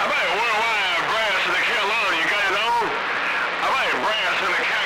I might worldwide brass in the Carolina, you got it on? I might brass in the Carolina.